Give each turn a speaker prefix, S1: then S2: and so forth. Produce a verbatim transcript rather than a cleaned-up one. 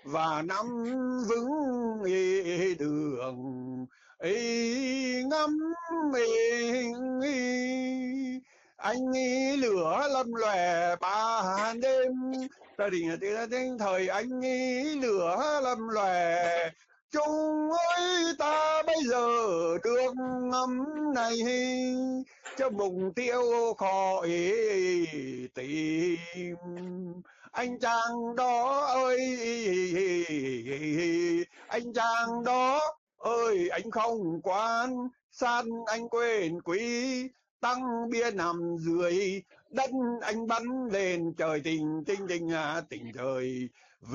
S1: và nắm vững ý đường ý ngắm ý, ý. Anh ý lửa lâm lòe ban đêm, gia đình tiếng thời anh ý lửa lâm lòe. Chung ơi ta bây giờ được ngắm này, cho mục tiêu khỏi tìm anh chàng đó ơi, anh chàng đó ơi, anh không quan san anh quên quý, tăng bia nằm dưới đất anh bắn lên trời, tình tình tình à tình trời.